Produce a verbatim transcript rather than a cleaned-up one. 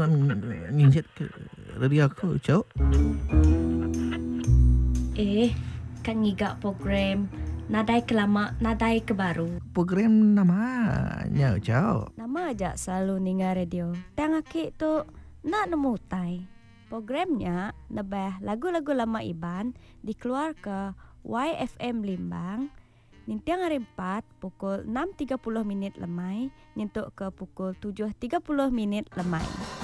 nginjit ke radio aku, Cok. Eh, kan ngigak program Nadai ke lama, nadai ke baru. Program namanya, Cok. Nama aja selalu ninga radio. Tang aki tu nak nemu tai. Programnya nebah lagu-lagu lama Iban dikeluar ke Y F M Limbang. Nintiang hari empat pukul enam tiga puluh minit lemai, nyentuk ke pukul tujuh tiga puluh minit lemai.